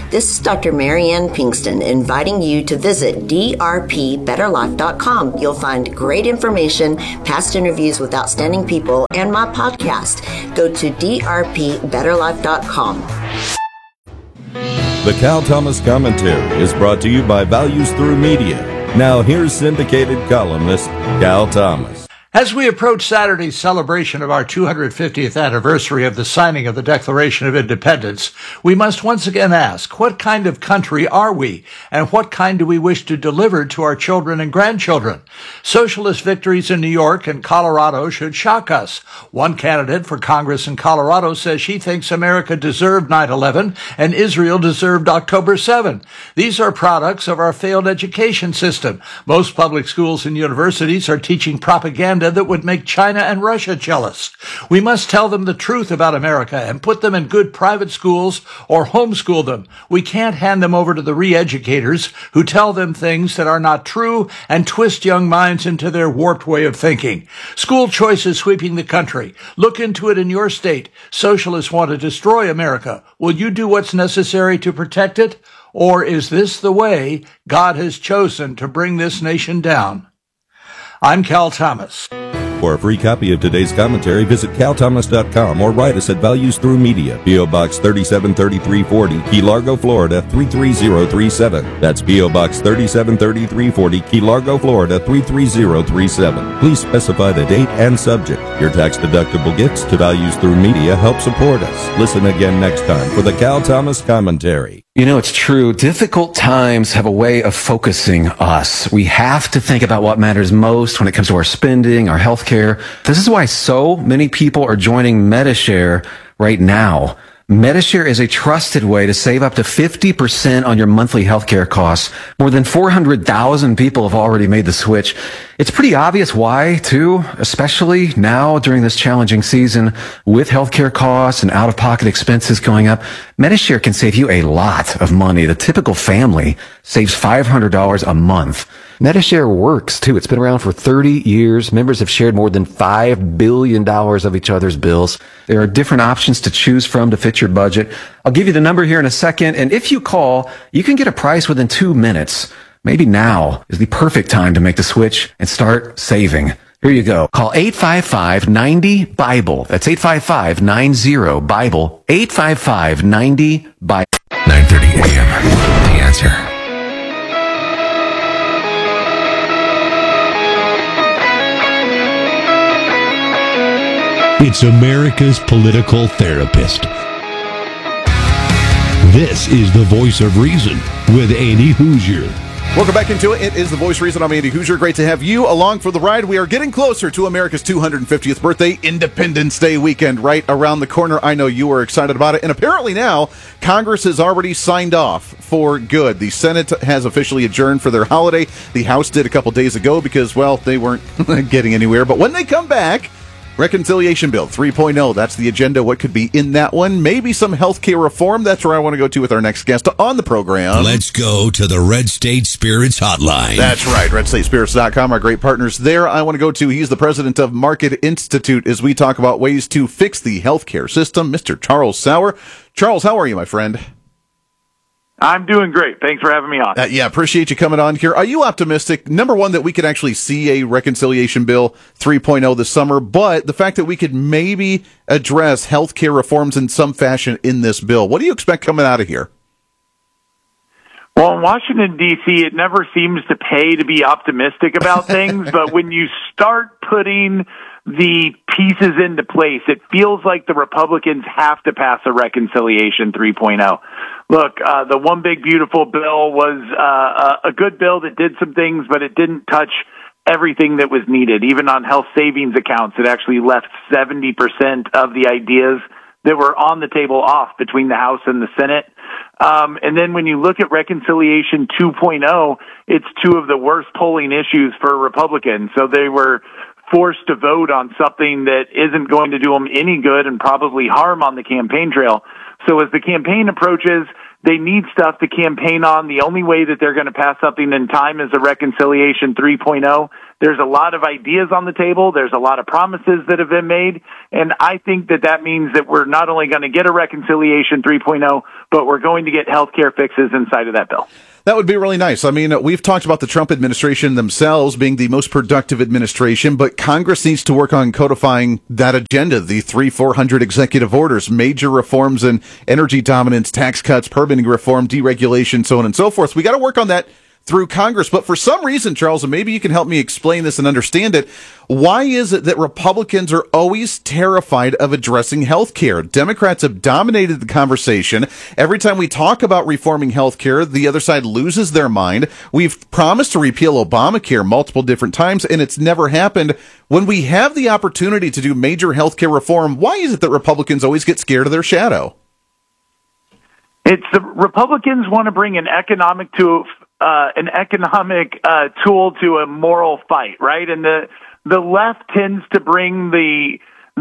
This is Dr. Marianne Pinkston inviting you to visit drpbetterlife.com. You'll find great information, past interviews with outstanding people, and my podcast. Go to drpbetterlife.com. The Cal Thomas Commentary is brought to you by Values Through Media. Now here's syndicated columnist Cal Thomas. As we approach Saturday's celebration of our 250th anniversary of the signing of the Declaration of Independence, we must once again ask, what kind of country are we, and what kind do we wish to deliver to our children and grandchildren? Socialist victories in New York and Colorado should shock us. One candidate for Congress in Colorado says she thinks America deserved 9/11 and Israel deserved October 7. These are products of our failed education system. Most public schools and universities are teaching propaganda that would make China and Russia jealous. We must tell them the truth about America and put them in good private schools or homeschool them. We can't hand them over to the re-educators who tell them things that are not true and twist young minds into their warped way of thinking. School choice is sweeping the country. Look into it in your state. Socialists want to destroy America. Will you do what's necessary to protect it? Or is this the way God has chosen to bring this nation down? I'm Cal Thomas. For a free copy of today's commentary, visit calthomas.com or write us at Values Through Media, P.O. Box 373340, Key Largo, Florida 33037. That's P.O. Box 373340, Key Largo, Florida 33037. Please specify the date and subject. Your tax-deductible gifts to Values Through Media help support us. Listen again next time for the Cal Thomas Commentary. You know, it's true. Difficult times have a way of focusing us. We have to think about what matters most when it comes to our spending, our health care. This is why so many people are joining Medi-Share right now. Medi-Share is a trusted way to save up to 50% on your monthly healthcare costs. More than 400,000 people have already made the switch. It's pretty obvious why, too, especially now during this challenging season with healthcare costs and out-of-pocket expenses going up. Medi-Share can save you a lot of money. The typical family saves $500 a month. Medi-Share works, too. It's been around for 30 years. Members have shared more than $5 billion of each other's bills. There are different options to choose from to fit your budget. I'll give you the number here in a second, and if you call, you can get a price within 2 minutes. Maybe now is the perfect time to make the switch and start saving. Here you go. Call 855-90-BIBLE. That's 855-90-BIBLE. 855-90-BIBLE. 9:30 a.m. The Answer. It's America's political therapist. This is the Voice of Reason with Andy Hoosier. Welcome back into it. It is the Voice of Reason. I'm Andy Hoosier. Great to have you along for the ride. We are getting closer to America's 250th birthday, Independence Day weekend, right around the corner. I know you are excited about it. And apparently now, Congress has already signed off for good. The Senate has officially adjourned for their holiday. The House did a couple days ago because, well, they weren't getting anywhere. But when they come back, Reconciliation Bill 3.0, that's the agenda. What could be in that one? Maybe some health care reform. That's where I want to go to with our next guest on the program. Let's go to the Red State Spirits Hotline. That's right, RedStateSpirits.com, our great partners there. I want to go to, he's the president of Market Institute as we talk about ways to fix the health care system, Mr. Charles Sauer. Charles, how are you, my friend? I'm doing great. Thanks for having me on. Yeah, appreciate you coming on here. Are you optimistic, number one, that we could actually see a Reconciliation Bill 3.0 this summer, but the fact that we could maybe address healthcare reforms in some fashion in this bill? What do you expect coming out of here? Well, in Washington, D.C., it never seems to pay to be optimistic about things, but when you start putting the pieces into place, it feels like the Republicans have to pass a Reconciliation 3.0. Look, the One Big Beautiful Bill was a good bill that did some things, but it didn't touch everything that was needed. Even on health savings accounts, it actually left 70% of the ideas that were on the table off between the House and the Senate. And then when you look at Reconciliation 2.0, it's two of the worst polling issues for Republicans. So they were forced to vote on something that isn't going to do them any good and probably harm on the campaign trail. So as the campaign approaches, they need stuff to campaign on. The only way that they're going to pass something in time is a Reconciliation 3.0. There's a lot of ideas on the table. There's a lot of promises that have been made. And I think that means that we're not only going to get a reconciliation 3.0, but we're going to get healthcare fixes inside of that bill. That would be really nice. I mean, we've talked about the Trump administration themselves being the most productive administration, but Congress needs to work on codifying that agenda, the 400 executive orders, major reforms in energy dominance, tax cuts, permitting reform, deregulation, so on and so forth. We got to work on that through Congress. But for some reason, Charles, and maybe you can help me explain this and understand it, why is it that Republicans are always terrified of addressing health care? Democrats have dominated the conversation. Every time we talk about reforming health care, the other side loses their mind. We've promised to repeal Obamacare multiple different times, and it's never happened. When we have the opportunity to do major health care reform, why is it that Republicans always get scared of their shadow? It's the Republicans want to bring an economic tool to a moral fight, right? And the left tends to bring the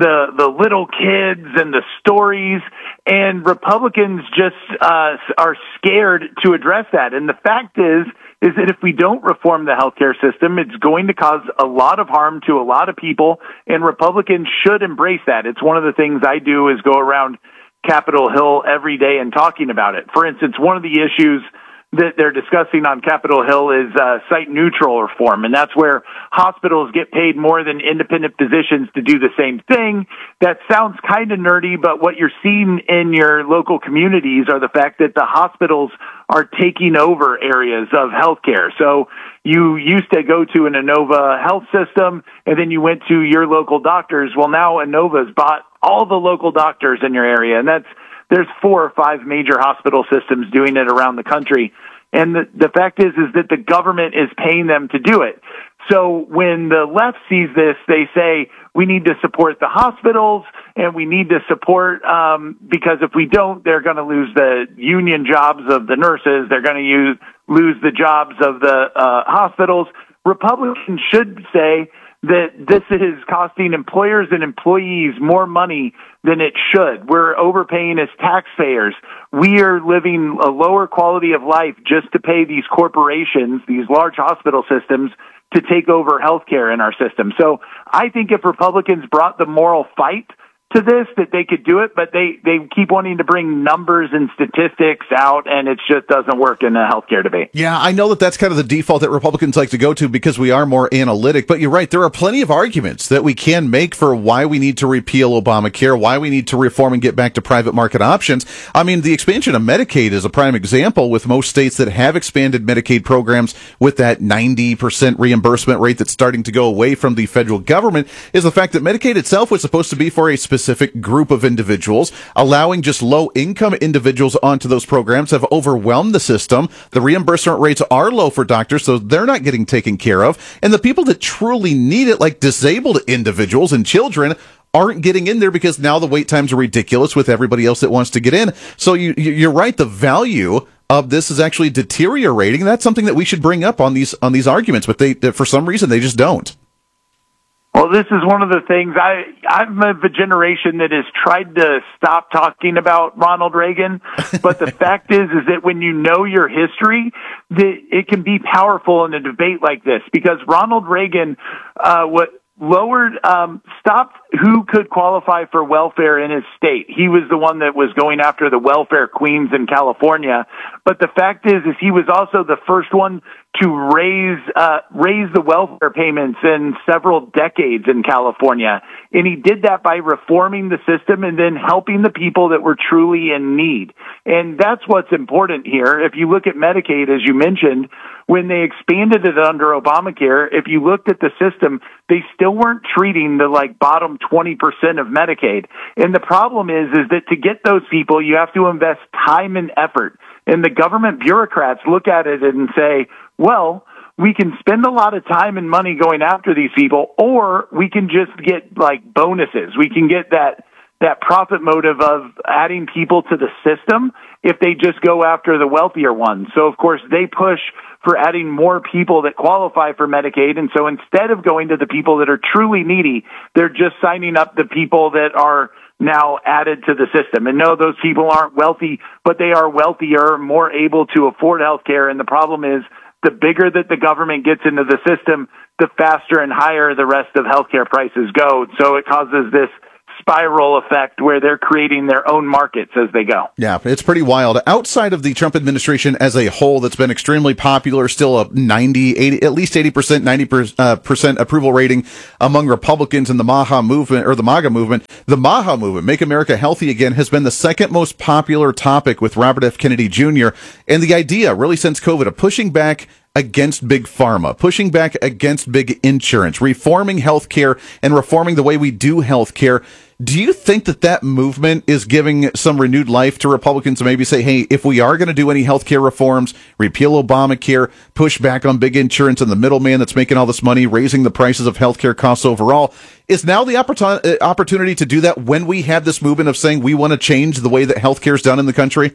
little kids and the stories, and Republicans just are scared to address that. And the fact is that if we don't reform the healthcare system, it's going to cause a lot of harm to a lot of people, and Republicans should embrace that. It's one of the things I do is go around Capitol Hill every day and talking about it. For instance, one of the issues that they're discussing on Capitol Hill is site neutral reform, and that's where hospitals get paid more than independent physicians to do the same thing. That sounds kind of nerdy, but what you're seeing in your local communities are the fact that the hospitals are taking over areas of healthcare. So you used to go to an Inova health system, and then you went to your local doctors. Well, now Inova's bought all the local doctors in your area, and there's 4 or 5 major hospital systems doing it around the country. And the fact is that the government is paying them to do it. So when the left sees this, they say, we need to support the hospitals and we need to support, because if we don't, they're going to lose the union jobs of the nurses. They're going to lose the jobs of the hospitals. Republicans should say that this is costing employers and employees more money than it should. We're overpaying as taxpayers. We are living a lower quality of life just to pay these corporations, these large hospital systems, to take over healthcare in our system. So I think if Republicans brought the moral fight to this, that they could do it, but they keep wanting to bring numbers and statistics out, and it just doesn't work in the healthcare debate. Yeah, I know that's kind of the default that Republicans like to go to because we are more analytic, but you're right. There are plenty of arguments that we can make for why we need to repeal Obamacare, why we need to reform and get back to private market options. I mean, the expansion of Medicaid is a prime example, with most states that have expanded Medicaid programs with that 90% reimbursement rate that's starting to go away from the federal government, is the fact that Medicaid itself was supposed to be for a specific group of individuals. Allowing just low-income individuals onto those programs have overwhelmed the system. The reimbursement rates are low for doctors, so they're not getting taken care of. And the people that truly need it, like disabled individuals and children, aren't getting in there because now the wait times are ridiculous with everybody else that wants to get in. So you're right. The value of this is actually deteriorating. That's something that we should bring up on these arguments, but they, for some reason, they just don't. Well, this is one of the things I'm of a generation that has tried to stop talking about Ronald Reagan. But the fact is that when you know your history, that it can be powerful in a debate like this, because Ronald Reagan, stopped who could qualify for welfare in his state. He was the one that was going after the welfare queens in California. But the fact is he was also the first one to raise the welfare payments in several decades in California. And he did that by reforming the system and then helping the people that were truly in need. And that's what's important here. If you look at Medicaid, as you mentioned, when they expanded it under Obamacare, if you looked at the system, they still weren't treating the bottom 20% of Medicaid. And the problem is that to get those people, you have to invest time and effort. And the government bureaucrats look at it and say, well, we can spend a lot of time and money going after these people, or we can just get bonuses. We can get that profit motive of adding people to the system if they just go after the wealthier ones. So, of course, they push for adding more people that qualify for Medicaid. And so instead of going to the people that are truly needy, they're just signing up the people that are now added to the system. And no, those people aren't wealthy, but they are wealthier, more able to afford health care. And the problem is, the bigger that the government gets into the system, the faster and higher the rest of healthcare prices go. So it causes this spiral effect where they're creating their own markets as they go. Yeah, it's pretty wild. Outside of the Trump administration as a whole, that's been extremely popular, still a 80, at least 80%, 90% approval rating among Republicans in the MAGA movement, The MAGA movement, Make America Healthy Again, has been the second most popular topic with Robert F. Kennedy Jr. And the idea, really since COVID, of pushing back against big pharma, pushing back against big insurance, reforming healthcare and reforming the way we do healthcare. Do you think that movement is giving some renewed life to Republicans to maybe say, hey, if we are going to do any healthcare reforms, repeal Obamacare, push back on big insurance and the middleman that's making all this money, raising the prices of healthcare costs overall, is now the opportunity to do that when we have this movement of saying we want to change the way that healthcare is done in the country?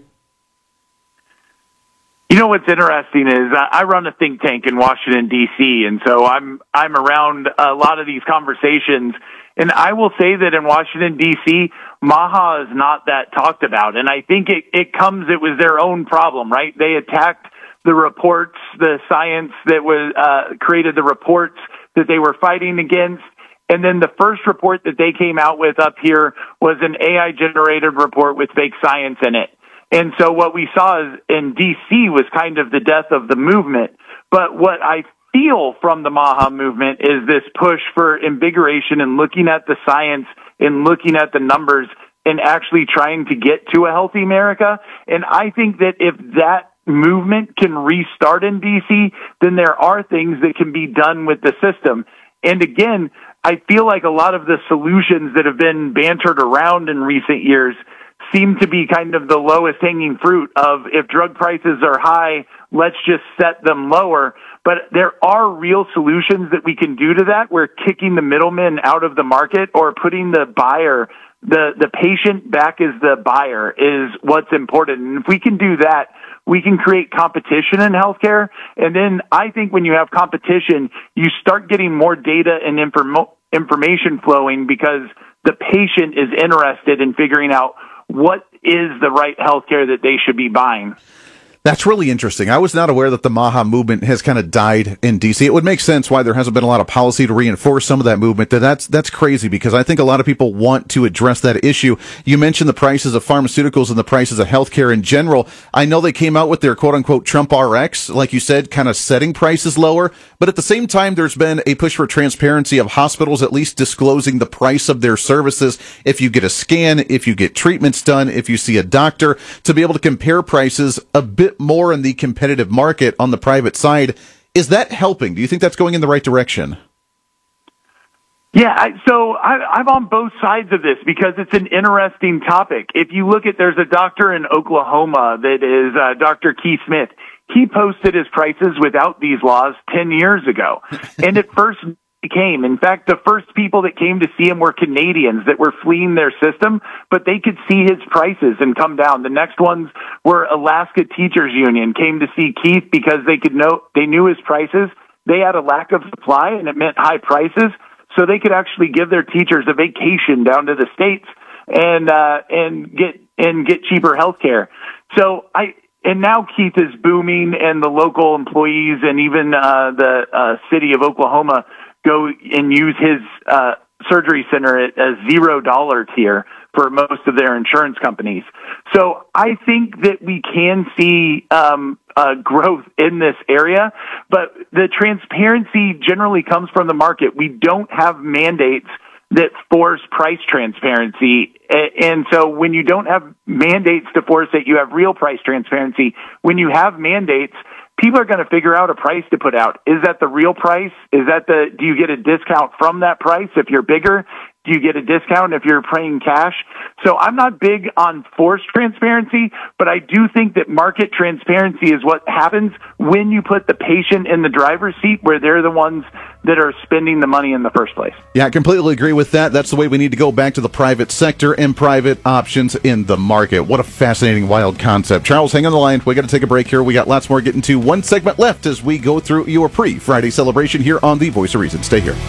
You know what's interesting is I run a think tank in Washington, D.C., and so I'm around a lot of these conversations. And I will say that in Washington, D.C., MAGA is not that talked about. And I think it was their own problem, right? They attacked the reports, the science that was created the reports that they were fighting against. And then the first report that they came out with up here was an AI-generated report with fake science in it. And so what we saw is in D.C. was kind of the death of the movement. But what I feel from the MAGA movement is this push for invigoration and looking at the science and looking at the numbers and actually trying to get to a healthy America. And I think that if that movement can restart in D.C., then there are things that can be done with the system. And again, I feel like a lot of the solutions that have been bantered around in recent years seem to be kind of the lowest hanging fruit of if drug prices are high, let's just set them lower. But there are real solutions that we can do to that. We're kicking the middlemen out of the market or putting the buyer, the patient back as the buyer is what's important. And if we can do that, we can create competition in healthcare. And then I think when you have competition, you start getting more data and information flowing because the patient is interested in figuring out what is the right healthcare that they should be buying. That's really interesting. I was not aware that the MAGA movement has kind of died in D.C. It would make sense why there hasn't been a lot of policy to reinforce some of that movement. That's crazy because I think a lot of people want to address that issue. You mentioned the prices of pharmaceuticals and the prices of healthcare in general. I know they came out with their quote-unquote Trump RX, like you said, kind of setting prices lower. But at the same time, there's been a push for transparency of hospitals at least disclosing the price of their services. If you get a scan, if you get treatments done, if you see a doctor, to be able to compare prices a bit more in the competitive market on the private side. Is that helping? Do you think that's going in the right direction? Yeah, I'm on both sides of this because it's an interesting topic. If you look at, there's a doctor in Oklahoma that is Dr. Keith Smith. He posted his prices without these laws 10 years ago. And at first came. In fact, the first people that came to see him were Canadians that were fleeing their system, but they could see his prices and come down. The next ones were Alaska Teachers Union came to see Keith because they knew his prices. They had a lack of supply and it meant high prices, so they could actually give their teachers a vacation down to the States and get cheaper health care. And now Keith is booming, and the local employees and even the city of Oklahoma go and use his surgery center at a $0 tier for most of their insurance companies. So I think that we can see growth in this area, but the transparency generally comes from the market. We don't have mandates that force price transparency. And so when you don't have mandates to force it, you have real price transparency. When you have mandates, people are going to figure out a price to put out. Is that the real price? Do you get a discount from that price if you're bigger? Do you get a discount if you're paying cash? So I'm not big on forced transparency, but I do think that market transparency is what happens when you put the patient in the driver's seat where they're the ones that are spending the money in the first place. Yeah, I completely agree with that. That's the way we need to go back to the private sector and private options in the market. What a fascinating, wild concept. Charles, hang on the line. We got to take a break here. We got lots more getting to. One segment left as we go through your pre-Friday celebration here on the Voice of Reason. Stay here.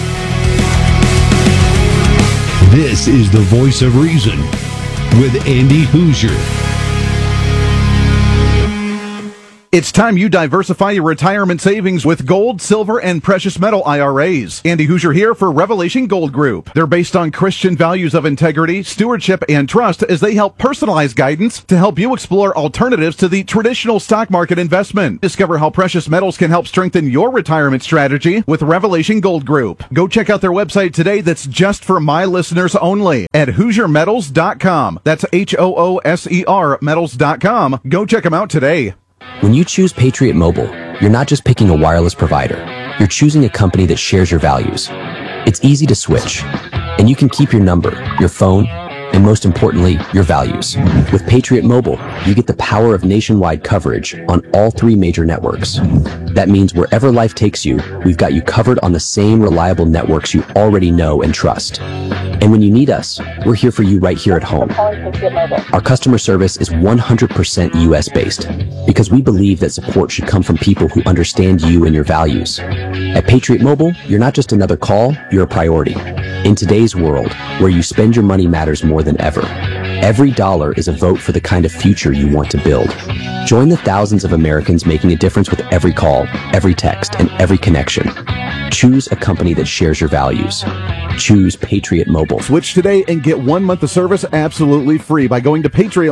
This is the Voice of Reason with Andy Hoosier. It's time you diversify your retirement savings with gold, silver, and precious metal IRAs. Andy Hoosier here for Revelation Gold Group. They're based on Christian values of integrity, stewardship, and trust as they help personalize guidance to help you explore alternatives to the traditional stock market investment. Discover how precious metals can help strengthen your retirement strategy with Revelation Gold Group. Go check out their website today that's just for my listeners only at HoosierMetals.com. That's HOOSER Metals.com. Go check them out today. When you choose Patriot Mobile, you're not just picking a wireless provider. You're choosing a company that shares your values. It's easy to switch, and you can keep your number, your phone, and most importantly, your values. With Patriot Mobile, you get the power of nationwide coverage on all 3 major networks. That means wherever life takes you, we've got you covered on the same reliable networks you already know and trust. And when you need us, we're here for you right here at home. Our customer service is 100% US based because we believe that support should come from people who understand you and your values. At Patriot Mobile, you're not just another call, you're a priority. In today's world, where you spend your money matters more than ever, every dollar is a vote for the kind of future you want to build. Join the thousands of Americans making a difference with every call, every text, and every connection. Choose a company that shares your values. Choose Patriot Mobile. Switch today and get 1 month of service absolutely free by going to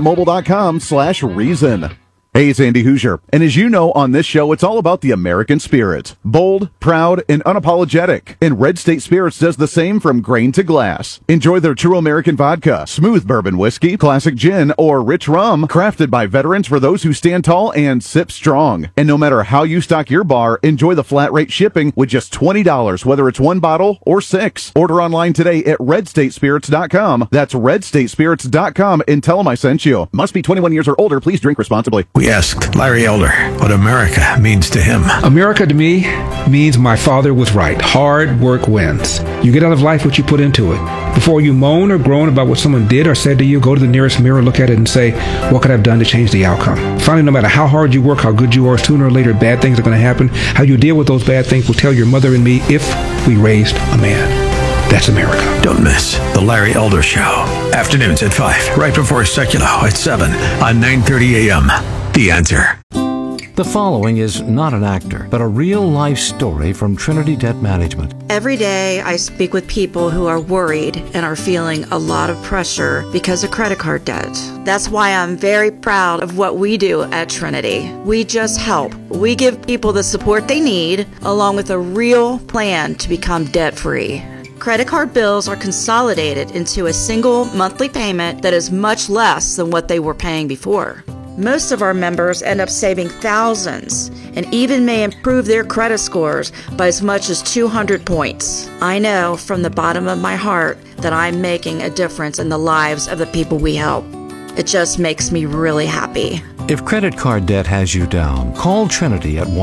patriotmobile.com/reason. Hey, it's Andy Hoosier, and as you know, on this show, it's all about the American spirit. Bold, proud, and unapologetic. And Red State Spirits does the same from grain to glass. Enjoy their true American vodka, smooth bourbon whiskey, classic gin, or rich rum, crafted by veterans for those who stand tall and sip strong. And no matter how you stock your bar, enjoy the flat rate shipping with just $20, whether it's 1 bottle or 6. Order online today at redstatespirits.com. That's redstatespirits.com, and tell them I sent you. Must be 21 years or older. Please drink responsibly. We asked Larry Elder what America means to him. America to me means my father was right. Hard work wins. You get out of life what you put into it. Before you moan or groan about what someone did or said to you, go to the nearest mirror, look at it, and say, what could I have done to change the outcome? Finally, no matter how hard you work, how good you are, sooner or later, bad things are going to happen. How you deal with those bad things will tell your mother and me if we raised a man. That's America. Don't miss The Larry Elder Show. Afternoons at 5, right before Secular at 7 on 9:30 a.m. The Answer. The following is not an actor, but a real-life story from Trinity Debt Management. Every day I speak with people who are worried and are feeling a lot of pressure because of credit card debt. That's why I'm very proud of what we do at Trinity. We just help. We give people the support they need, along with a real plan to become debt-free. Credit card bills are consolidated into a single monthly payment that is much less than what they were paying before. Most of our members end up saving thousands and even may improve their credit scores by as much as 200 points. I know from the bottom of my heart that I'm making a difference in the lives of the people we help. It just makes me really happy. If credit card debt has you down, call Trinity at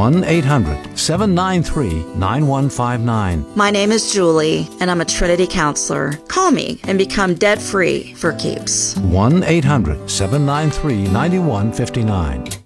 1-800-793-9159. My name is Julie, and I'm a Trinity counselor. Call me and become debt-free for keeps. 1-800-793-9159.